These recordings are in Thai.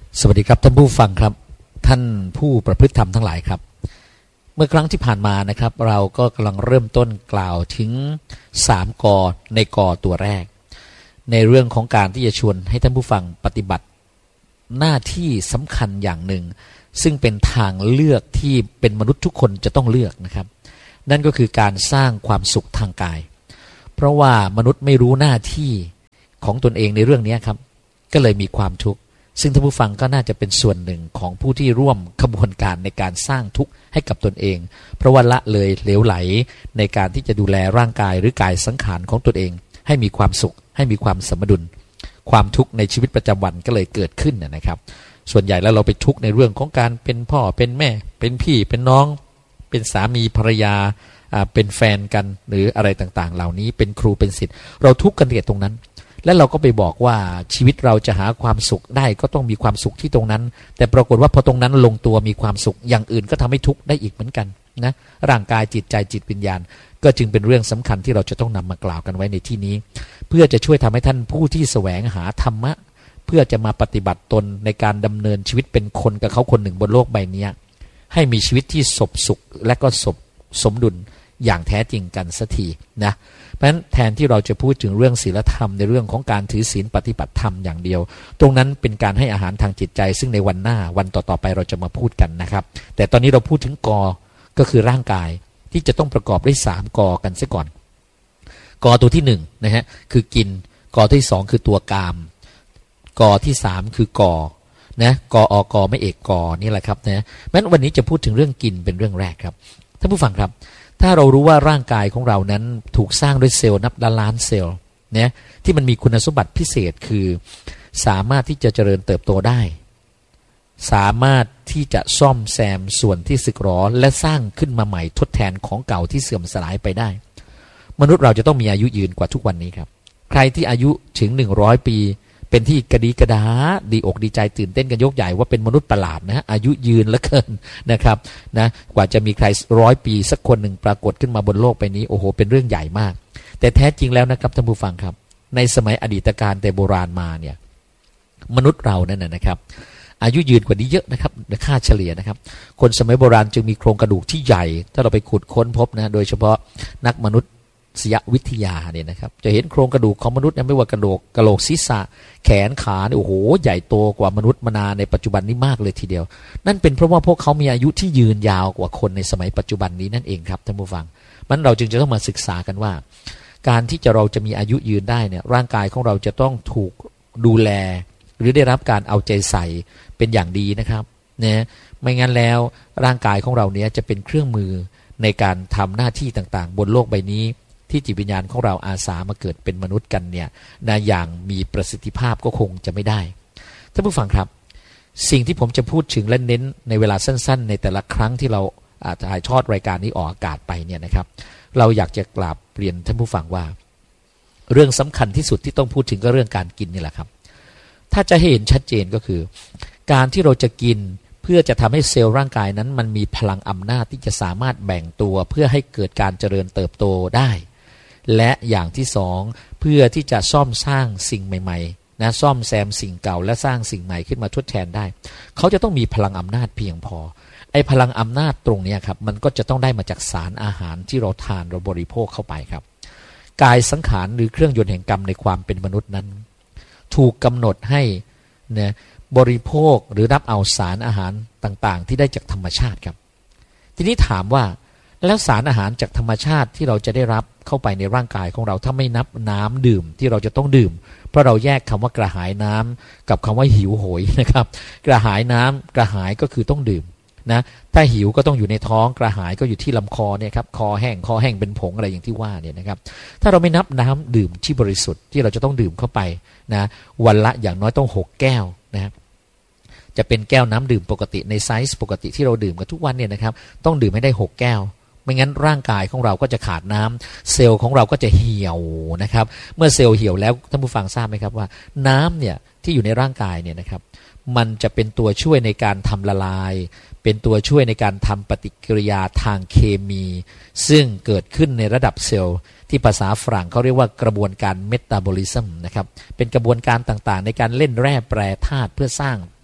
สวัสดีครับท่านผู้ฟังครับท่านผู้ประพฤติธรรมทั้งหลายครับเมื่อครั้งที่ผ่านมานะครับเราก็กำลังเริ่มต้นกล่าวถึง3 กอในกอตัวแรกในเรื่องของการที่จะชวนให้ท่านผู้ฟังปฏิบัติหน้าที่สำคัญอย่างหนึ่งซึ่งเป็นทางเลือกที่เป็นมนุษย์ทุกคนจะต้องเลือกนะครับนั่นก็คือการสร้างความสุขทางกายเพราะว่ามนุษย์ไม่รู้หน้าที่ของตนเองในเรื่องนี้ครับก็เลยมีความทุกข์ซึ่งท่านผู้ฟังก็น่าจะเป็นส่วนหนึ่งของผู้ที่ร่วมขบวนการในการสร้างทุกข์ให้กับตนเองเพราะว่าละเลยเหลวไหลในการที่จะดูแลร่างกายหรือกายสังขารของตนเองให้มีความสุขให้มีความสมดุลความทุกข์ในชีวิตประจำวันก็เลยเกิดขึ้นนะครับส่วนใหญ่แล้วเราไปทุกข์ในเรื่องของการเป็นพ่อเป็นแม่เป็นพี่เป็นน้องเป็นสามีภรรยาเป็นแฟนกันหรืออะไรต่างๆเหล่านี้เป็นครูเป็นศิษย์เราทุกข์กันเกิดตรงนั้นและเราก็ไปบอกว่าชีวิตเราจะหาความสุขได้ก็ต้องมีความสุขที่ตรงนั้นแต่ปรากฏว่าพอตรงนั้นลงตัวมีความสุขอย่างอื่นก็ทำให้ทุกข์ได้อีกเหมือนกันนะร่างกายจิตใจจิตวิญญาณก็จึงเป็นเรื่องสำคัญที่เราจะต้องนำมากล่าวกันไว้ในที่นี้เพื่อจะช่วยทำให้ท่านผู้ที่แสวงหาธรรมะเพื่อจะมาปฏิบัติตนในการดำเนินชีวิตเป็นคนกับเขาคนหนึ่งบนโลกใบนี้ให้มีชีวิตที่สมสุขและก็สมดุลอย่างแท้จริงกันสักทีนะเพราะฉะนั้นแทนที่เราจะพูดถึงเรื่องศีลธรรมในเรื่องของการถือศีลปฏิบัติธรรมอย่างเดียวตรงนั้นเป็นการให้อาหารทางจิตใจซึ่งในวันหน้าวันต่อๆไปเราจะมาพูดกันนะครับแต่ตอนนี้เราพูดถึงกอก็คือร่างกายที่จะต้องประกอบด้วย3 กอกันซะก่อนกอตัวที่1นะฮะคือกินกอที่2คือตัวกามกอที่3คือกอนะกออกอไม่เอกกอนี่แหละครับนะเพราะฉะนั้นวันนี้จะพูดถึงเรื่องกินเป็นเรื่องแรกครับท่านผู้ฟังครับถ้าเรารู้ว่าร่างกายของเรานั้นถูกสร้างด้วยเซลล์นับล้านเซลล์เนี่ยที่มันมีคุณสมบัติพิเศษคือสามารถที่จะเจริญเติบโตได้สามารถที่จะซ่อมแซมส่วนที่สึกหรอและสร้างขึ้นมาใหม่ทดแทนของเก่าที่เสื่อมสลายไปได้มนุษย์เราจะต้องมีอายุยืนกว่าทุกวันนี้ครับใครที่อายุถึง100 ปีเป็นที่กระดีกระดาดีอกดีใจตื่นเต้นกันยกใหญ่ว่าเป็นมนุษย์ประหลาดนะอายุยืนเหลือเกินนะครับนะกว่าจะมีใคร100 ปีสักคนหนึ่งปรากฏขึ้นมาบนโลกใบนี้โอ้โหเป็นเรื่องใหญ่มากแต่แท้จริงแล้วนะครับท่านผู้ฟังครับในสมัยอดีตการแต่โบราณมาเนี่ยมนุษย์เรานั่นนะครับอายุยืนกว่านี้เยอะนะครับค่าเฉลี่ยนะครับคนสมัยโบราณจึงมีโครงกระดูกที่ใหญ่ถ้าเราไปขุดค้นพบนะโดยเฉพาะนักมนุษย์วิทยาเนี่ยนะครับจะเห็นโครงกระดูกของมนุษย์เนี่ยไม่ว่ากระโหลกศีรษะแขนขาเนี่ยโอ้โหใหญ่โตกว่ามนุษย์มนาในปัจจุบันนี้มากเลยทีเดียวนั่นเป็นเพราะว่าพวกเขามีอายุที่ยืนยาวกว่าคนในสมัยปัจจุบันนี้นั่นเองครับท่านผู้ฟังมันเราจึงจะต้องมาศึกษากันว่าการที่เราจะมีอายุยืนได้เนี่ยร่างกายของเราจะต้องถูกดูแลหรือได้รับการเอาใจใส่เป็นอย่างดีนะครับเนี่ยไม่งั้นแล้วร่างกายของเราเนี่ยจะเป็นเครื่องมือในการทำหน้าที่ต่างๆบนโลกใบนี้ที่จิตวิญญาณของเราอาสามาเกิดเป็นมนุษย์กันเนี่ยนะอย่างมีประสิทธิภาพก็คงจะไม่ได้ท่านผู้ฟังครับสิ่งที่ผมจะพูดถึงและเน้นในเวลาสั้นๆในแต่ละครั้งที่เราถ่ายทอดรายการนี้ออกอากาศไปเนี่ยนะครับเราอยากจะกราบเรียนท่านผู้ฟังว่าเรื่องสำคัญที่สุดที่ต้องพูดถึงก็เรื่องการกินนี่แหละครับถ้าจะให้เห็นชัดเจนก็คือการที่เราจะกินเพื่อจะทำให้เซลล์ร่างกายนั้นมันมีพลังอำนาจที่จะสามารถแบ่งตัวเพื่อให้เกิดการเจริญเติบโตได้และอย่างที่2เพื่อที่จะซ่อมสร้างสิ่งใหม่ๆนะซ่อมแซมสิ่งเก่าและสร้างสิ่งใหม่ขึ้นมาทดแทนได้เขาจะต้องมีพลังอำนาจเพียงพอไอ้พลังอำนาจตรงนี้ครับมันก็จะต้องได้มาจากสารอาหารที่เราทานเราบริโภคเข้าไปครับกายสังขารหรือเครื่องยนต์แห่งกรรมในความเป็นมนุษย์นั้นถูกกำหนดให้นะบริโภคหรือรับเอาสารอาหารต่างๆที่ได้จากธรรมชาติครับทีนี้ถามว่าแล้วสารอาหารจากธรรมชาติที่เราจะได้รับเข้าไปในร่างกายของเราถ้าไม่นับน้ำดื่มที่เราจะต้องดื่มเพราะเราแยกคำว่ากระหายน้ำกับคำว่าหิวโหยนะครับกระหายน้ำกระหายก็คือต้องดื่มนะถ้าหิวก็ต้องอยู่ในท้องกระหายก็อยู่ที่ลำคอเนี่ยครับคอแห้งเป็นผงอะไรอย่างที่ว่าเนี่ยนะครับถ้าเราไม่นับน้ำดื่มที่บริสุทธิ์ที่เราจะต้องดื่มเข้าไปนะวันละอย่างน้อยต้อง6 แก้วนะครับจะเป็นแก้วน้ำดื่มปกติในไซส์ปกติที่เราดื่มกันทุกวันเนี่ยนะครับต้องดื่มให้ได้6 แก้วไม่งั้นร่างกายของเราก็จะขาดน้ำเซลล์ของเราก็จะเหี่ยวนะครับเมื่อเซลล์เหี่ยวแล้วท่านผู้ฟังทราบไหมครับว่าน้ำเนี่ยที่อยู่ในร่างกายเนี่ยนะครับมันจะเป็นตัวช่วยในการทำละลายเป็นตัวช่วยในการทำปฏิกิริยาทางเคมีซึ่งเกิดขึ้นในระดับเซลล์ที่ภาษาฝรั่งเขาเรียกว่ากระบวนการเมตาบอลิซึมนะครับเป็นกระบวนการต่างๆในการเล่นแร่แปรธาตุเพื่อสร้างธ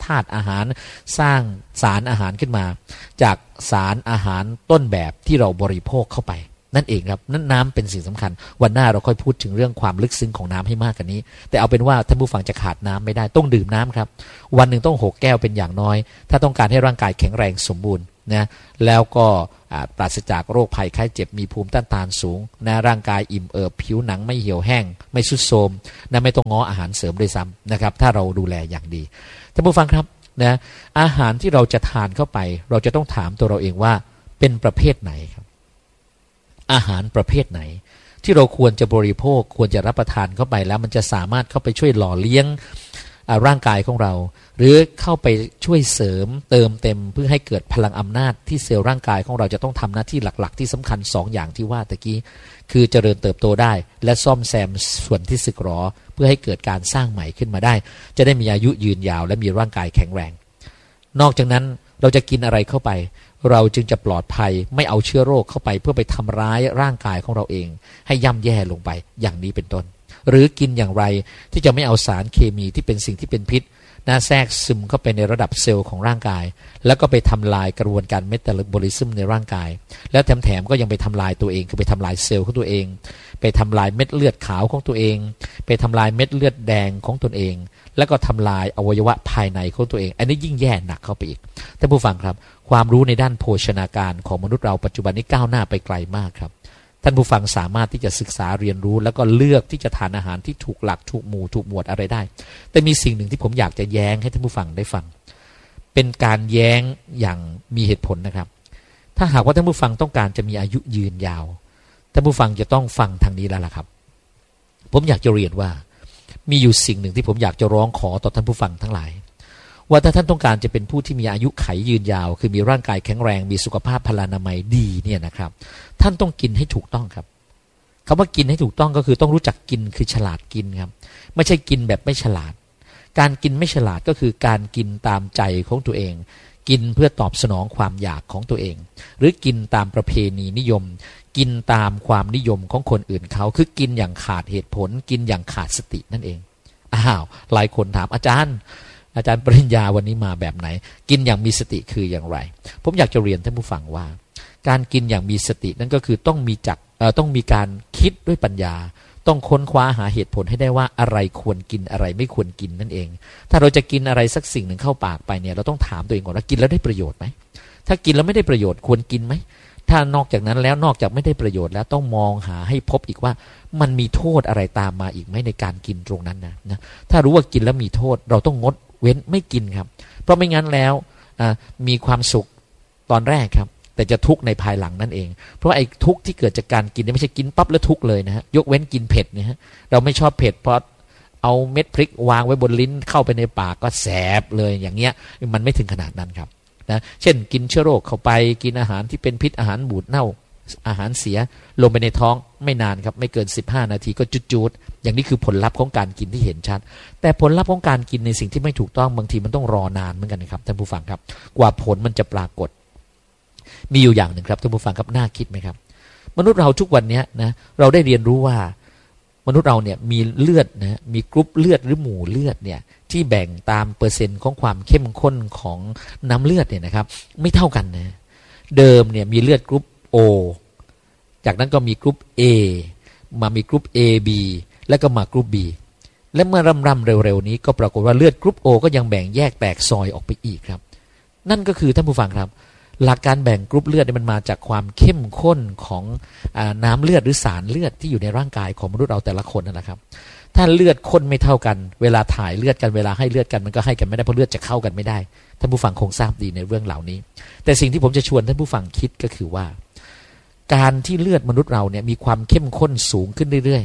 ธาตุอาหารสร้างสารอาหารขึ้นมาจากสารอาหารต้นแบบที่เราบริโภคเข้าไปนั่นเองครับนั่นน้ำเป็นสิ่งสำคัญวันหน้าเราค่อยพูดถึงเรื่องความลึกซึ้งของน้ำให้มากกว่านี้แต่เอาเป็นว่าท่านผู้ฟังจะขาดน้ำไม่ได้ต้องดื่มน้ำครับวันหนึ่งต้อง6 แก้วเป็นอย่างน้อยถ้าต้องการให้ร่างกายแข็งแรงสมบูรณ์นะแล้วก็ปราศจากโรคภัยไข้เจ็บมีภูมิต้านทานสูงนะร่างกายอิ่มเอิบผิวหนังไม่เหี่ยวแห้งไม่ทรุดโทรมนะไม่ต้องง้ออาหารเสริมด้วยซ้ำนะครับถ้าเราดูแลอย่างดีท่านผู้ฟังครับนะอาหารที่เราจะทานเข้าไปเราจะต้องถามตัวเราเองว่าเป็นประเภทไหนครับอาหารประเภทไหนที่เราควรจะบริโภคควรจะรับประทานเข้าไปแล้วมันจะสามารถเข้าไปช่วยหล่อเลี้ยงร่างกายของเราหรือเข้าไปช่วยเสริมเติมเต็มเพื่อให้เกิดพลังอำนาจที่เซลล์ร่างกายของเราจะต้องทำหน้าที่หลักๆที่สำคัญ2 อย่างที่ว่าตะกี้คือเจริญเติบโตได้และซ่อมแซมส่วนที่สึกหรอเพื่อให้เกิดการสร้างใหม่ขึ้นมาได้จะได้มีอายุยืนยาวและมีร่างกายแข็งแรงนอกจากนั้นเราจะกินอะไรเข้าไปเราจึงจะปลอดภัยไม่เอาเชื้อโรคเข้าไปเพื่อไปทำร้ายร่างกายของเราเองให้ย่ำแย่ลงไปอย่างนี้เป็นต้นหรือกินอย่างไรที่จะไม่เอาสารเคมีที่เป็นสิ่งที่เป็นพิษแทรกซึมเข้าไปในระดับเซลล์ของร่างกายแล้วก็ไปทำลายกระบวนการเมตาบอลิซึมในร่างกายแล้วแถมก็ยังไปทำลายตัวเองคือไปทำลายเซลล์ของตัวเองไปทำลายเม็ดเลือดขาวของตัวเองไปทำลายเม็ดเลือดแดงของตนเองแล้วก็ทำลายอวัยวะภายในของตัวเองอันนี้ยิ่งแย่หนักเข้าไปอีกท่านผู้ฟังครับความรู้ในด้านโภชนาการของมนุษย์เราปัจจุบันนี้ก้าวหน้าไปไกลมากครับท่านผู้ฟังสามารถที่จะศึกษาเรียนรู้แล้วก็เลือกที่จะทานอาหารที่ถูกหลักถูกหมู่ถูกหมวดอะไรได้แต่มีสิ่งหนึ่งที่ผมอยากจะแย้งให้ท่านผู้ฟังได้ฟังเป็นการแย้งอย่างมีเหตุผลนะครับถ้าหากว่าท่านผู้ฟังต้องการจะมีอายุยืนยาวท่านผู้ฟังจะต้องฟังทางนี้แล้วล่ะครับผมอยากจะเรียนว่ามีอยู่สิ่งหนึ่งที่ผมอยากจะร้องขอต่อท่านผู้ฟังทั้งหลายว่าถ้าท่านต้องการจะเป็นผู้ที่มีอายุไขยืนยาวคือมีร่างกายแข็งแรงมีสุขภาพพลานามัยดีเนี่ยนะครับท่านต้องกินให้ถูกต้องครับคำว่ากินให้ถูกต้องก็คือต้องรู้จักกินคือฉลาดกินครับไม่ใช่กินแบบไม่ฉลาดการกินไม่ฉลาดก็คือการกินตามใจของตัวเองกินเพื่อตอบสนองความอยากของตัวเองหรือกินตามประเพณีนิยมกินตามความนิยมของคนอื่นเขาคือกินอย่างขาดเหตุผลกินอย่างขาดสตินั่นเองหลายคนถามอาจารย์ปริญญาวันนี้มาแบบไหนกินอย่างมีสติคืออย่างไรผมอยากจะเรียนท่านผู้ฟังว่าการกินอย่างมีสตินั่นก็คือต้องมีการคิดด้วยปัญญาต้องค้นคว้าหาเหตุผลให้ได้ว่าอะไรควรกินอะไรไม่ควรกินนั่นเองถ้าเราจะกินอะไรสักสิ่งหนึ่งเข้าปากไปเนี่ยเราต้องถามตัวเองก่อนว่ากินแล้วได้ประโยชน์ไหมถ้ากินแล้วไม่ได้ประโยชน์ควรกินไหมถ้านอกจากนั้นแล้วนอกจากไม่ได้ประโยชน์แล้วต้องมองหาให้พบอีกว่ามันมีโทษอะไรตามมาอีกไหมในการกินตรงนั้นนะถ้ารู้ว่ากินแล้วมีโทษเราต้องงดเว้นไม่กินครับเพราะไม่งั้นแล้วมีความสุขตอนแรกครับแต่จะทุกข์ในภายหลังนั่นเองเพราะไอ้ทุกข์ที่เกิดจากการกินไม่ใช่กินปั๊บแล้วทุกข์เลยนะฮะยกเว้นกินเผ็ดเนี่ยฮะเราไม่ชอบเผ็ดเพราะเอาเม็ดพริกวางไว้บนลิ้นเข้าไปในปากก็แสบเลยอย่างเงี้ยมันไม่ถึงขนาดนั้นครับนะเช่นกินเชื้อโรคเข้าไปกินอาหารที่เป็นพิษอาหารบูดเน่าอาหารเสียลงไปในท้องไม่นานครับไม่เกิน15 นาทีก็จุดๆอย่างนี้คือผลลัพธ์ของการกินที่เห็นชัดแต่ผลลัพธ์ของการกินในสิ่งที่ไม่ถูกต้องบางทีมันต้องรอนานเหมือนกันนะครับท่านผู้ฟังครับกว่าผลมันจะปรากฏมีอยู่อย่างหนึ่งครับท่านผู้ฟังครับน่าคิดไหมครับมนุษย์เราทุกวันนี้นะเราได้เรียนรู้ว่ามนุษย์เราเนี่ยมีเลือดนะมีกรุ๊ปเลือดหรือหมู่เลือดเนี่ยที่แบ่งตามเปอร์เซ็นต์ของความเข้มข้นของน้ำเลือดเนี่ยนะครับไม่เท่ากันนะเดิมเนี่ยมีเลือดกรุ๊ป O จากนั้นก็มีกรุ๊ป A มามีกรุ๊ป AB แล้วก็มากรุ๊ป B และเมื่อร่ำเร็วๆนี้ก็ปรากฏว่าเลือดกรุ๊ป O ก็ยังแบ่งแยกแตกซอยออกไปอีกครับนั่นก็คือท่านผู้ฟังครับหลักการแบ่งกรุ๊ปเลือดมันมาจากความเข้มข้นของน้ำเลือดหรือสารเลือดที่อยู่ในร่างกายของมนุษย์เราแต่ละคนนั่นแหละครับถ้าเลือดข้นไม่เท่ากันเวลาถ่ายเลือดกันเวลาให้เลือดกันมันก็ให้กันไม่ได้เพราะเลือดจะเข้ากันไม่ได้ท่านผู้ฟังคงทราบดีในเรื่องเหล่านี้แต่สิ่งที่ผมจะชวนท่านผู้ฟังคิดก็คือว่าการที่เลือดมนุษย์เราเนี่ยมีความเข้มข้นสูงขึ้นเรื่อย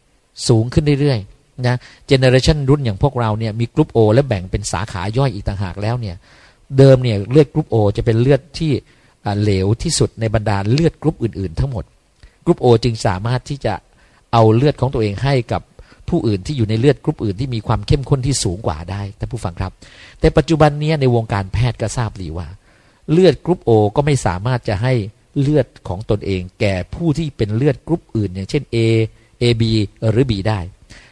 ๆนะเจเนอเรชันรุ่นอย่างพวกเราเนี่ยมีกรุ๊ป O และแบ่งเป็นสาขาย่อยอีกต่างหากแล้วเนี่ยเดิมเนี่ยเลือดกรุ๊ป O จะเป็นเลือดที่เหลวที่สุดในบรรดาเลือดกรุ๊ปอื่นๆทั้งหมดกรุ๊ป O จึงสามารถที่จะเอาเลือดของตัวเองให้กับผู้อื่นที่อยู่ในเลือดกรุ๊ปอื่นที่มีความเข้มข้นที่สูงกว่าได้ท่านผู้ฟังครับแต่ปัจจุบันนี้ในวงการแพทย์ก็ทราบดีว่าเลือดกรุ๊ป O ก็ไม่สามารถจะให้เลือดของตนเองแก่ผู้ที่เป็นเลือดกรุ๊ปอื่นอย่างเช่น A AB หรือ B ได้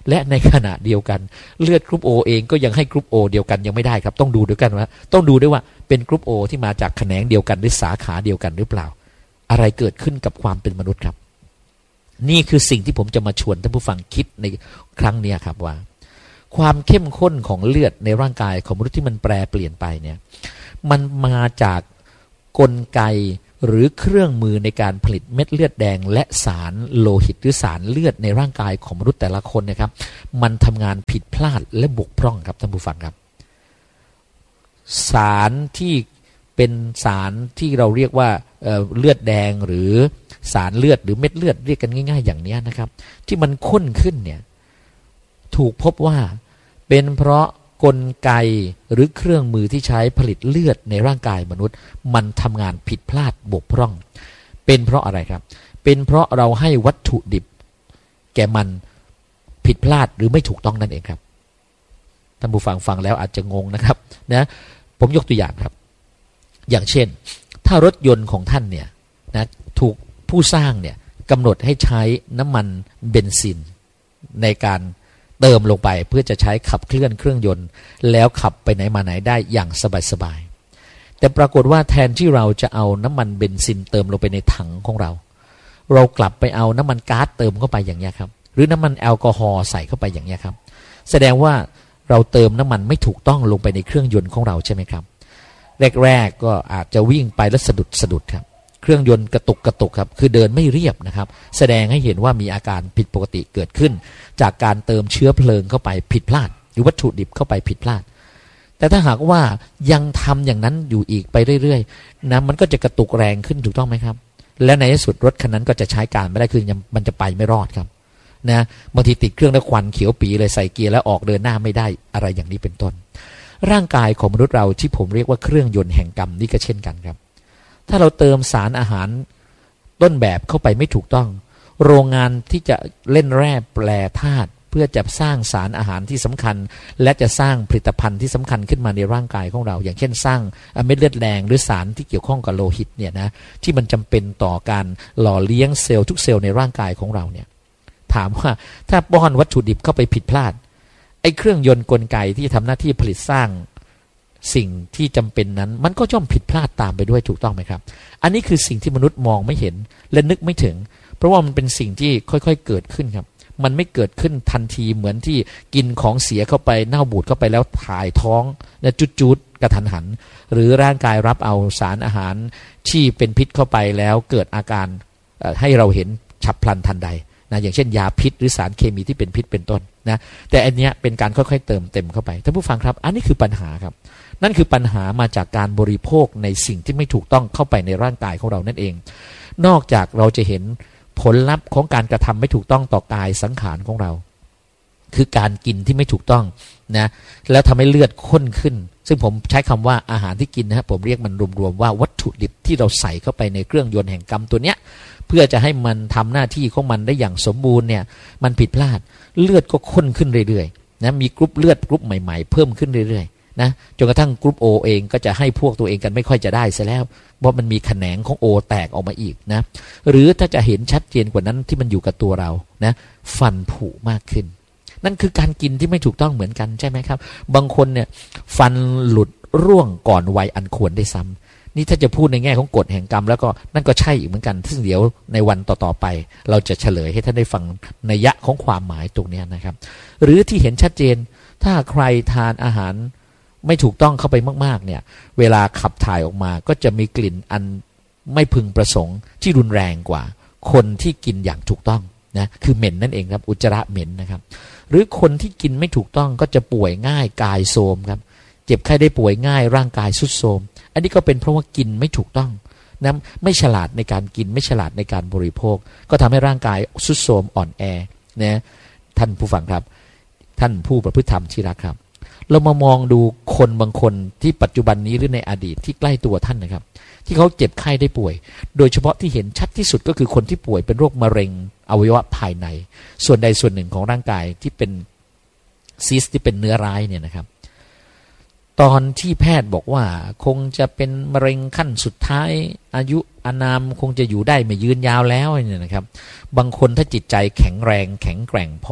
และในขณะเดียวกันเลือดกรุ๊ปโอเองก็ยังให้กรุ๊ปโอเดียวกันยังไม่ได้ครับต้องดูด้วยกันว่าต้องดูด้วยว่าเป็นกรุ๊ปโอที่มาจากแขนงเดียวกันหรือสาขาเดียวกันหรือเปล่าอะไรเกิดขึ้นกับความเป็นมนุษย์ครับนี่คือสิ่งที่ผมจะมาชวนท่านผู้ฟังคิดในครั้งนี้ครับว่าความเข้มข้นของเลือดในร่างกายของมนุษย์ที่มันแปรเปลี่ยนไปเนี่ยมันมาจากกลไกหรือเครื่องมือในการผลิตเม็ดเลือดแดงและสารโลหิตหรือสารเลือดในร่างกายของมนุษย์แต่ละคนนะครับมันทำงานผิดพลาดและบกพร่องครับท่านผู้ฟังครับสารที่เป็นสารที่เราเรียกว่าเลือดแดงหรือสารเลือดหรือเม็ดเลือดเรียกกันง่ายๆอย่างนี้นะครับที่มันข้นขึ้นเนี่ยถูกพบว่าเป็นเพราะกลไกหรือเครื่องมือที่ใช้ผลิตเลือดในร่างกายมนุษย์มันทำงานผิดพลาดบกพร่องเป็นเพราะอะไรครับเป็นเพราะเราให้วัตถุดิบแก่มันผิดพลาดหรือไม่ถูกต้องนั่นเองครับท่านผู้ฟังฟังแล้วอาจจะงงนะครับนะผมยกตัวอย่างครับอย่างเช่นถ้ารถยนต์ของท่านเนี่ยนะถูกผู้สร้างเนี่ยกำหนดให้ใช้น้ำมันเบนซินในการเติมลงไปเพื่อจะใช้ขับเคลื่อนเครื่องยนต์แล้วขับไปไหนมาไหนได้อย่างสบายๆแต่ปรากฏว่าแทนที่เราจะเอาน้ำมันเบนซินเติมลงไปในถังของเรากลับไปเอาน้ำมันก๊าซเติมเข้าไปอย่างนี้ครับหรือน้ำมันแอลกอฮอล์ใส่เข้าไปอย่างนี้ครับแสดงว่าเราเติมน้ำมันไม่ถูกต้องลงไปในเครื่องยนต์ของเราใช่ไหมครับแรกๆก็อาจจะวิ่งไปแล้วสะดุดครับเครื่องยนต์กระตุกครับคือเดินไม่เรียบนะครับแสดงให้เห็นว่ามีอาการผิดปกติเกิดขึ้นจากการเติมเชื้อเพลิงเข้าไปผิดพลาดหรือวัตถุดิบเข้าไปผิดพลาดแต่ถ้าหากว่ายังทำอย่างนั้นอยู่อีกไปเรื่อยๆนะมันก็จะกระตุกแรงขึ้นถูกต้องไหมครับและในที่สุดรถคันนั้นก็จะใช้การไม่ได้คือมันจะไปไม่รอดครับนะบางทีติดเครื่องแล้วควันเขียวปีเลยใส่เกียร์แล้วออกเดินหน้าไม่ได้อะไรอย่างนี้เป็นต้นร่างกายของมนุษย์เราที่ผมเรียกว่าเครื่องยนต์แห่งกรรมนี่ก็เช่นกันครับถ้าเราเติมสารอาหารต้นแบบเข้าไปไม่ถูกต้องโรงงานที่จะเล่นแร่แปรธาตุเพื่อจะสร้างสารอาหารที่สำคัญและจะสร้างผลิตภัณฑ์ที่สำคัญขึ้นมาในร่างกายของเราอย่างเช่นสร้างเม็ดเลือดแดงหรือสารที่เกี่ยวข้องกับโลหิตเนี่ยนะที่มันจำเป็นต่อการหล่อเลี้ยงเซลล์ทุกเซลล์ในร่างกายของเราเนี่ยถามว่าถ้าป้อนวัตถุดิบเข้าไปผิดพลาดไอ้เครื่องยนต์กลไกที่ทำหน้าที่ผลิตสร้างสิ่งที่จำเป็นนั้นมันก็ย่อมผิดพลาดตามไปด้วยถูกต้องไหมครับอันนี้คือสิ่งที่มนุษย์มองไม่เห็นและนึกไม่ถึงเพราะว่ามันเป็นสิ่งที่ค่อยๆเกิดขึ้นครับมันไม่เกิดขึ้นทันทีเหมือนที่กินของเสียเข้าไปเน่าบูดเข้าไปแล้วถ่ายท้องและจุดๆกระทันหันหรือร่างกายรับเอาสารอาหารที่เป็นพิษเข้าไปแล้วเกิดอาการให้เราเห็นฉับพลันทันใดนะอย่างเช่นยาพิษหรือสารเคมีที่เป็นพิษเป็นต้นนะแต่อันเนี้ยเป็นการค่อยๆเติมเต็มเข้าไปท่านผู้ฟังครับอันนี้คือปัญหาครับนั่นคือปัญหามาจากการบริโภคในสิ่งที่ไม่ถูกต้องเข้าไปในร่างกายของเรานั่นเองนอกจากเราจะเห็นผลลัพธ์ของการกระทำไม่ถูกต้องต่อกายสังขารของเราคือการกินที่ไม่ถูกต้องนะแล้วทำให้เลือดข้นขึ้นซึ่งผมใช้คำว่าอาหารที่กินนะครับผมเรียกมันรวมๆว่าวัตถุดิบที่เราใส่เข้าไปในเครื่องยนต์แห่งกรรมตัวเนี้ยเพื่อจะให้มันทำหน้าที่ของมันได้อย่างสมบูรณ์เนี่ยมันผิดพลาดเลือดก็ข้นขึ้นเรื่อยๆนะมีกรุ๊ปเลือดกรุ๊ปใหม่ๆเพิ่มขึ้นเรื่อยๆนะจนกระทั่งกรุ๊ป O เองก็จะให้พวกตัวเองกันไม่ค่อยจะได้ซะแล้วเพราะมันมีแขนงของ O แตกออกมาอีกนะหรือถ้าจะเห็นชัดเจนกว่านั้นที่มันอยู่กับตัวเรานะฟันผุมากขึ้นนั่นคือการกินที่ไม่ถูกต้องเหมือนกันใช่ไหมครับบางคนเนี่ยฟันหลุดร่วงก่อนวัยอันควรได้ซ้ำนี่ถ้าจะพูดในแง่ของกฎแห่งกรรมแล้วก็นั่นก็ใช่อีกเหมือนกันซึ่งเดี๋ยวในวันต่อๆไปเราจะเฉลยให้ท่านได้ฟังนัยยะของความหมายตรงนี้นะครับหรือที่เห็นชัดเจนถ้าใครทานอาหารไม่ถูกต้องเข้าไปมากๆเนี่ยเวลาขับถ่ายออกมาก็จะมีกลิ่นอันไม่พึงประสงค์ที่รุนแรงกว่าคนที่กินอย่างถูกต้องนะคือเหม็นนั่นเองครับอุจจาระเหม็นนะครับหรือคนที่กินไม่ถูกต้องก็จะป่วยง่ายกายโทรมครับเจ็บไข้ได้ป่วยง่ายร่างกายทรุดโทรมอันนี้ก็เป็นเพราะว่ากินไม่ถูกต้องนะไม่ฉลาดในการกินไม่ฉลาดในการบริโภคก็ทำให้ร่างกายทรุดโทรมอ่อนแอนะท่านผู้ฟังครับท่านผู้ประพฤติธรรมที่รักครับเรามามองดูคนบางคนที่ปัจจุบันนี้หรือในอดีตที่ใกล้ตัวท่านนะครับที่เขาเจ็บไข้ได้ป่วยโดยเฉพาะที่เห็นชัดที่สุดก็คือคนที่ป่วยเป็นโรคมะเร็งอวัยวะภายในส่วนใดส่วนหนึ่งของร่างกายที่เป็นซิสที่เป็นเนื้อร้ายเนี่ยนะครับตอนที่แพทย์บอกว่าคงจะเป็นมะเร็งขั้นสุดท้ายอายุอานามคงจะอยู่ได้ไม่ยืนยาวแล้วเนี่ยนะครับบางคนถ้าจิตใจแข็งแรงแข็งแกร่งพอ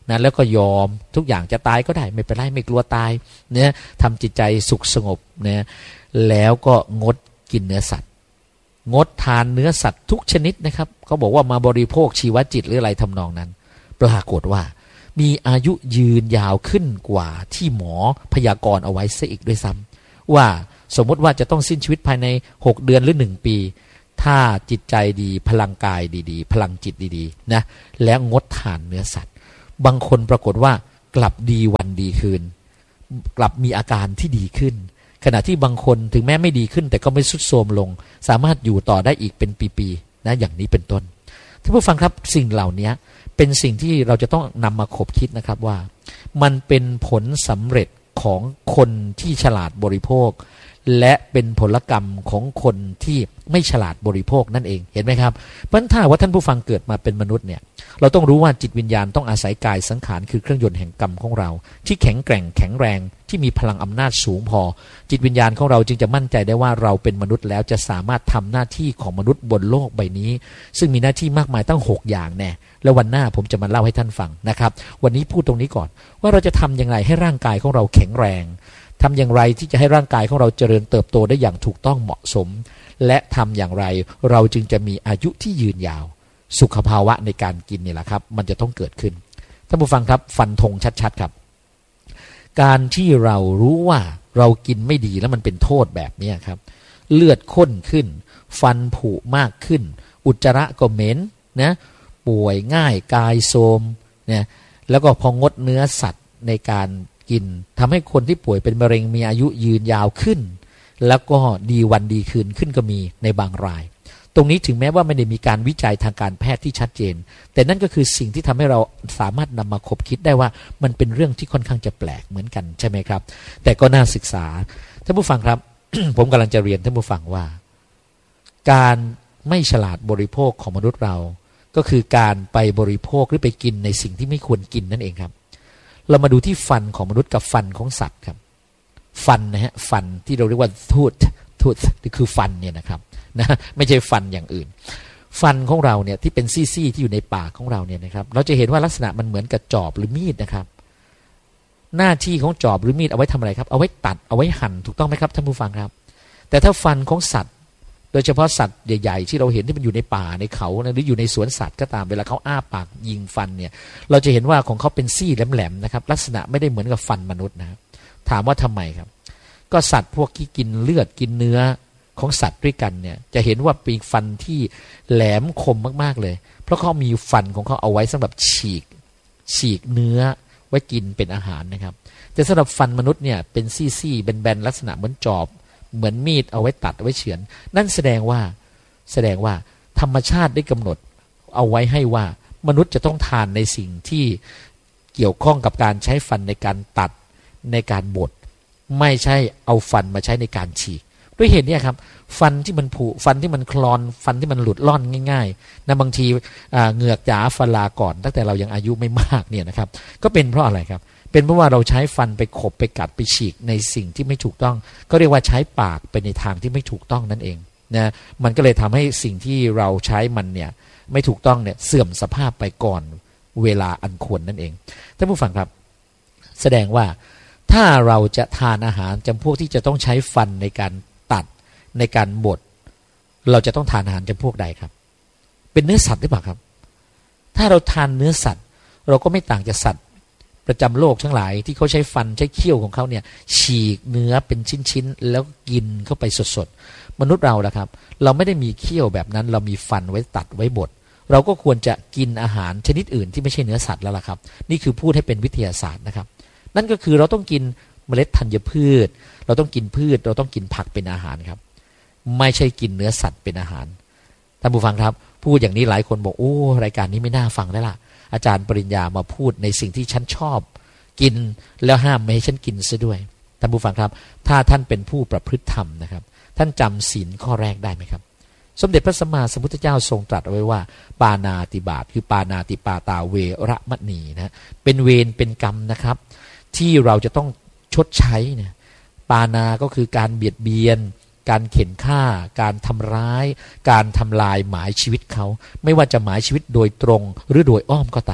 นะแล้วก็ยอมทุกอย่างจะตายก็ได้ไม่เป็นไรไม่กลัวตายเนี่ยทำจิตใจสุขสงบเนี่ยแล้วก็งดกินเนื้อสัตว์งดทานเนื้อสัตว์ทุกชนิดนะครับเขาบอกว่ามาบริโภคชีวจิตหรืออะไรทำนองนั้นปรากฏว่ามีอายุยืนยาวขึ้นกว่าที่หมอพยากรณ์เอาไว้ซะอีกด้วยซ้ำว่าสมมติว่าจะต้องสิ้นชีวิตภายใน6 เดือนหรือ1 ปีถ้าจิตใจดีพลังกายดีๆพลังจิตดีๆนะแล้วงดทานเนื้อสัตว์บางคนปรากฏว่ากลับดีวันดีคืนกลับมีอาการที่ดีขึ้นขณะที่บางคนถึงแม้ไม่ดีขึ้นแต่ก็ไม่ทรุดโทรมลงสามารถอยู่ต่อได้อีกเป็นปีๆนะอย่างนี้เป็นต้นท่านผู้ฟังครับสิ่งเหล่านี้เป็นสิ่งที่เราจะต้องนำมาคบคิดนะครับว่ามันเป็นผลสำเร็จของคนที่ฉลาดบริโภคและเป็นผลกรรมของคนที่ไม่ฉลาดบริโภคนั่นเองเห็นไหมครับเพราะฉะนั้นถ้าว่าท่านผู้ฟังเกิดมาเป็นมนุษย์เนี่ยเราต้องรู้ว่าจิตวิญญาณต้องอาศัยกายสังขารคือเครื่องยนต์แห่งกรรมของเราที่แข็งแกร่งแข็งแรงที่มีพลังอำนาจสูงพอจิตวิญญาณของเราจึงจะมั่นใจได้ว่าเราเป็นมนุษย์แล้วจะสามารถทำหน้าที่ของมนุษย์บนโลกใบนี้ซึ่งมีหน้าที่มากมายตั้ง6 อย่างแน่แล้ววันหน้าผมจะมาเล่าให้ท่านฟังนะครับวันนี้พูดตรงนี้ก่อนว่าเราจะทำอย่างไรให้ร่างกายของเราแข็งแรงทำอย่างไรที่จะให้ร่างกายของเราเจริญเติบโตได้อย่างถูกต้องเหมาะสมและทำอย่างไรเราจึงจะมีอายุที่ยืนยาวสุขภาวะในการกินนี่แหละครับมันจะต้องเกิดขึ้นท่านผู้ฟังครับฟันธงชัดๆครับการที่เรารู้ว่าเรากินไม่ดีแล้วมันเป็นโทษแบบนี้ครับเลือดข้นขึ้นฟันผุมากขึ้นอุจจาระก็เหม็นนะป่วยง่ายกายโทรมเนี่ยแล้วก็พองดเนื้อสัตว์ในการกินทำให้คนที่ป่วยเป็นมะเร็งมีอายุยืนยาวขึ้นแล้วก็ดีวันดีคืนขึ้นก็มีในบางรายตรงนี้ถึงแม้ว่าไม่ได้มีการวิจัยทางการแพทย์ที่ชัดเจนแต่นั่นก็คือสิ่งที่ทำให้เราสามารถนำมาคบคิดได้ว่ามันเป็นเรื่องที่ค่อนข้างจะแปลกเหมือนกันใช่ไหมครับแต่ก็น่าศึกษาท่านผู้ฟังครับ ผมกำลังจะเรียนท่านผู้ฟังว่าการไม่ฉลาดบริโภคของมนุษย์เราก็คือการไปบริโภคหรือไปกินในสิ่งที่ไม่ควรกินนั่นเองครับเรามาดูที่ฟันของมนุษย์กับฟันของสัตว์ครับฟันนะฮะฟันที่เราเรียกว่าทูธคือฟันเนี่ยนะครับนะไม่ใช่ฟันอย่างอื่นฟันของเราเนี่ยที่เป็นซี่ๆที่อยู่ในปากของเราเนี่ยนะครับเราจะเห็นว่าลักษณะมันเหมือนกับจอบหรือมีดนะครับหน้าที่ของจอบหรือมีดเอาไว้ทำอะไรครับเอาไว้ตัดเอาไว้หั่นถูกต้องไหมครับท่านผู้ฟังครับแต่ถ้าฟันของสัตว์โดยเฉพาะสัตว์ใหญ่ๆที่เราเห็นที่มันอยู่ในป่าในเขาหรืออยู่ในสวนสัตว์ก็ตามเวลาเขาอ้าปากยิงฟันเนี่ยเราจะเห็นว่าของเขาเป็นซี่แหลมๆนะครับลักษณะไม่ได้เหมือนกับฟันมนุษย์นะครับถามว่าทำไมครับก็สัตว์พวกที่กินเลือดกินเนื้อของสัตว์ด้วยกันเนี่ยจะเห็นว่าเป็นฟันที่แหลมคมมากๆเลยเพราะเขามีฟันของเขาเอาไว้สำหรับฉีกเนื้อไว้กินเป็นอาหารนะครับแต่สำหรับฟันมนุษย์เนี่ยเป็นซี่ๆแบนๆลักษณะเหมือนจอบเหมือนมีดเอาไว้ตัดเอาไว้เฉือนนั่นแสดงว่าธรรมชาติได้กำหนดเอาไว้ให้ว่ามนุษย์จะต้องทานในสิ่งที่เกี่ยวข้องกับการใช้ฟันในการตัดในการบดไม่ใช่เอาฟันมาใช้ในการฉีกด้วยเหตุนี้ครับฟันที่มันผุฟันที่มันคลอนฟันที่มันหลุดล่อนง่ายๆนะบางทีเหงือกจ๋าฟันลาก่อนตั้งแต่เรายังอายุไม่มากเนี่ยนะครับก็เป็นเพราะอะไรครับเป็นเพราะว่าเราใช้ฟันไปขบไปกัดไปฉีกในสิ่งที่ไม่ถูกต้องก็เรียกว่าใช้ปากไปในทางที่ไม่ถูกต้องนั่นเองนะมันก็เลยทำให้สิ่งที่เราใช้มันเนี่ยไม่ถูกต้องเนี่ยเสื่อมสภาพไปก่อนเวลาอันควรนั่นเองท่านผู้ฟังครับแสดงว่าถ้าเราจะทานอาหารจำพวกที่จะต้องใช้ฟันในการตัดในการบดเราจะต้องทานอาหารจำพวกใดครับเป็นเนื้อสัตว์หรือเปล่าครับถ้าเราทานเนื้อสัตว์เราก็ไม่ต่างจากสัตว์ประจำโลกทั้งหลายที่เขาใช้ฟันใช้เขี้ยวของเขาเนี่ยฉีกเนื้อเป็นชิ้นๆแล้วกินเข้าไปสดๆมนุษย์เราล่ะครับเราไม่ได้มีเขี้ยวแบบนั้นเรามีฟันไว้ตัดไว้บดเราก็ควรจะกินอาหารชนิดอื่นที่ไม่ใช่เนื้อสัตว์แล้วล่ะครับนี่คือพูดให้เป็นวิทยาศาสตร์นะครับนั่นก็คือเราต้องกินเมล็ดธัญพืชเราต้องกินพืชเราต้องกินผักเป็นอาหารครับไม่ใช่กินเนื้อสัตว์เป็นอาหารท่านผู้ฟังครับพูดอย่างนี้หลายคนบอกโอ้รายการนี้ไม่น่าฟังแล้วล่ะอาจารย์ปริญญามาพูดในสิ่งที่ฉันชอบกินแล้วห้ามไม่ให้ฉันกินซะด้วยท่านผู้ฟังครับถ้าท่านเป็นผู้ประพฤติธรรมนะครับท่านจำศีลข้อแรกได้ไหมครับสมเด็จพระสัมมาสัมพุทธเจ้าทรงตรัสเอาไว้ว่าปานาติบาตคือปานาติปาตาเวระมณีนะเป็นเวรเป็นกรรมนะครับที่เราจะต้องชดใช้เนี่ยปานาก็คือการเบียดเบียนการเข็นฆ่าการทำร้ายการทำลายหมายชีวิตเขาไม่ว่าจะหมายชีวิตโดยตรงหรือโดยอ้อมก็ตาม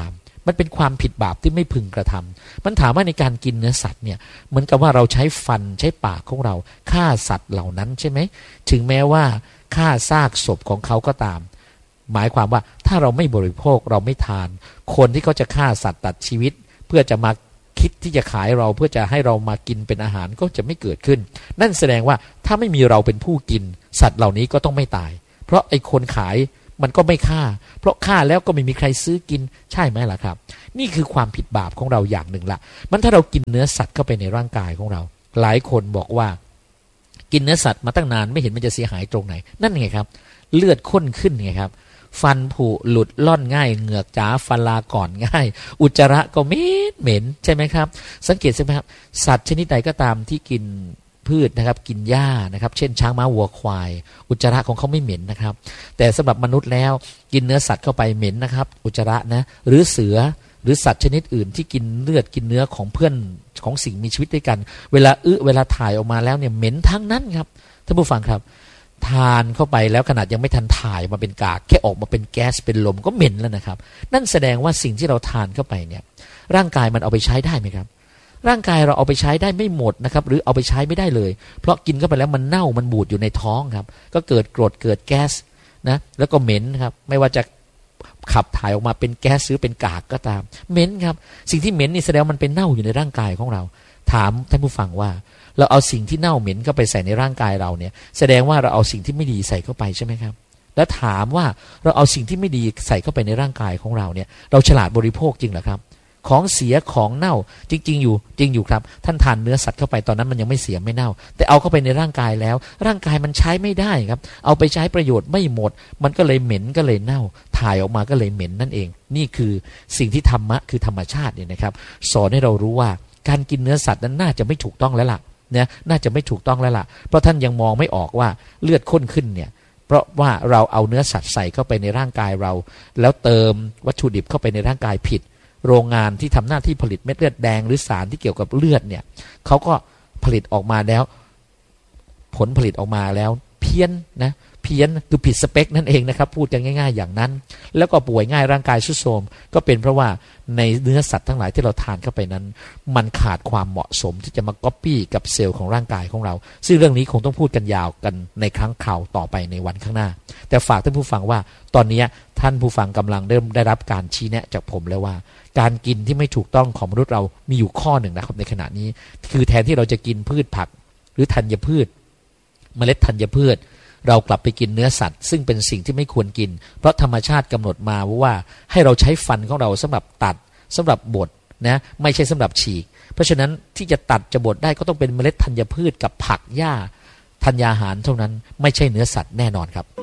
มันเป็นความผิดบาปที่ไม่พึงกระทำมันถามว่าในการกินเนื้อสัตว์เนี่ยเหมือนกับว่าเราใช้ฟันใช้ปากของเราฆ่าสัตว์เหล่านั้นใช่ไหมถึงแม้ว่าฆ่าซากศพของเขาก็ตามหมายความว่าถ้าเราไม่บริโภคเราไม่ทานคนที่เขาจะฆ่าสัตว์ตัดชีวิตเพื่อจะมาคิดที่จะขายเราเพื่อจะให้เรามากินเป็นอาหารก็จะไม่เกิดขึ้นนั่นแสดงว่าถ้าไม่มีเราเป็นผู้กินสัตว์เหล่านี้ก็ต้องไม่ตายเพราะไอ้คนขายมันก็ไม่ฆ่าเพราะฆ่าแล้วก็ไม่มีใครซื้อกินใช่ไหมล่ะครับนี่คือความผิดบาปของเราอย่างหนึ่งละมันถ้าเรากินเนื้อสัตว์เข้าไปในร่างกายของเราหลายคนบอกว่ากินเนื้อสัตว์มาตั้งนานไม่เห็นมันจะเสียหายตรงไหนนั่นไงครับเลือดข้นขึ้นไงครับฟันผุหลุดล่อนง่ายเหงือกจ๋าฟันลาก่อนง่ายอุจจาระก็เหม็นใช่ไหมครับสังเกตใช่ไหมครับสัตว์ชนิดใดก็ตามที่กินพืชนะครับกินหญ้านะครับเช่นช้างม้าวัวควายอุจจาระของเขาไม่เหม็นนะครับแต่สำหรับมนุษย์แล้วกินเนื้อสัตว์เข้าไปเหม็นนะครับอุจจาระนะหรือเสือหรือสัตว์ชนิดอื่นที่กินเลือดกินเนื้อของเพื่อนของสิ่งมีชีวิตด้วยกันเวลาเวลาถ่ายออกมาแล้วเนี่ยเหม็นทั้งนั้นครับท่านผู้ฟังครับทานเข้าไปแล้วขนาดยังไม่ทันถ่ายมาเป็นกากแค่ออกมาเป็นแก๊สเป็นลมก็เหม็นแล้วนะครับนั่นแสดงว่าสิ่งที่เราทานเข้าไปเนี่ยร่างกายมันเอาไปใช้ได้ไหมครับร่างกายเราเอาไปใช้ได้ไม่หมดนะครับหรือเอาไปใช้ไม่ได้เลยเพราะกินเข้าไปแล้วมันเน่ามันบูดอยู่ในท้องครับก็เกิดกรดเกิดแก๊สนะแล้วก็เหม็นครับไม่ว่าจะขับถ่ายออกมาเป็นแก๊สหรือเป็นกากก็ตามเหม็นครับสิ่งที่เหม็นนี่แสดงมันเป็นเน่าอยู่ในร่างกายของเราถามท่านผู้ฟังว่าเราเอาสิ่งที่เน่าเหม็นเข้าไปใส่ในร่างกายเราเนี่ยแสดงว่าเราเอาสิ่งที่ไม่ดีใส่เข้าไปใช่ไหมครับแล้วถามว่าเราเอาสิ่งที่ไม่ดีใส่เข้าไปในร่างกายของเราเนี่ยเราฉลาดบริโภคจริงเหรอครับของเสียของเน่าจริงอยู่ครับท่านทานเนื้อสัตว์เข้าไปตอนนั้นมันยังไม่เสียไม่เน่าแต่เอาเข้าไปในร่างกายแล้วร่างกายมันใช้ไม่ได้ครับเอาไปใช้ประโยชน์ไม่หมดมันก็เลยเหม็นก็เลยเน่าถ่ายออกมาก็เลยเหม็นนั่นเองนี่คือสิ่งที่ธรรมะคือธรรมชาติเนี่ยนะครับสอนให้เรารู้ว่าการกินเนื้อสัตว์นั้นน่าจะไม่ถูกต้องแล้วล่ะเนี่ยน่าจะไม่ถูกต้องแล้วล่ะเพราะท่านยังมองไม่ออกว่าเลือดข้นขึ้นเนี่ยเพราะว่าเราเอาเนื้อสัตว์ใส่เข้าไปในร่างกายเราแล้วเติมวัตถุดิบเข้าไปในร่างกายผิดโรงงานที่ทำหน้าที่ผลิตเม็ดเลือดแดงหรือสารที่เกี่ยวกับเลือดเนี่ยเขาก็ผลิตออกมาแล้วผลผลิตออกมาแล้วเพี้ยนคือผิดสเปคนั่นเองนะครับพูดกันง่ายๆอย่างนั้นแล้วก็ป่วยง่ายร่างกายทรุดโทรมก็เป็นเพราะว่าในเนื้อสัตว์ทั้งหลายที่เราทานเข้าไปนั้นมันขาดความเหมาะสมที่จะมาก๊อปปี้กับเซลล์ของร่างกายของเราซึ่งเรื่องนี้คงต้องพูดกันยาวกันในครั้งข่าวต่อไปในวันข้างหน้าแต่ฝากท่านผู้ฟังว่าตอนนี้ท่านผู้ฟังกำลังได้รับการชี้แนะจากผมแล้วว่าการกินที่ไม่ถูกต้องของมนุษย์เรามีอยู่ข้อหนึ่งนะครับในขณะนี้คือแทนที่เราจะกินพืชผักหรือธัญพืชเมล็ดธัญพืชเรากลับไปกินเนื้อสัตว์ซึ่งเป็นสิ่งที่ไม่ควรกินเพราะธรรมชาติกำหนดมาว่าให้เราใช้ฟันของเราสำหรับตัดสำหรับบดนะไม่ใช่สำหรับฉีกเพราะฉะนั้นที่จะตัดจะบดได้ก็ต้องเป็นเมล็ดธัญพืชกับผักหญ้าธัญญาหารเท่านั้นไม่ใช่เนื้อสัตว์แน่นอนครับ